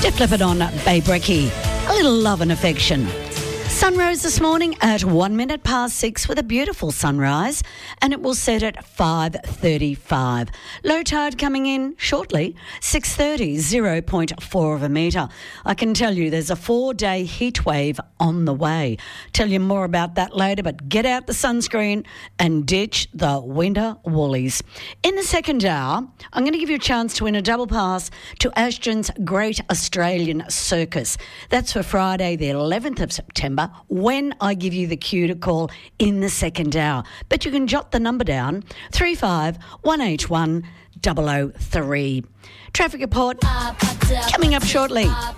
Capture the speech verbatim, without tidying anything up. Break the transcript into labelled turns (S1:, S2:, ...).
S1: Def Leppard on Baybrecky. A little love and affection. Sun rose this morning at one minute past six with a beautiful sunrise, and it will set at five thirty-five. Low tide coming in shortly, six thirty, zero point four of a metre. I can tell you there's a four-day heat wave on the way. Tell you more about that later, but get out the sunscreen and ditch the winter woolies. In the second hour, I'm going to give you a chance to win a double pass to Ashton's Great Australian Circus. That's for Friday the eleventh of September, when I give you the cue to call in the second hour. But you can jot the number down, three five one eight one zero zero three. Traffic report coming up shortly.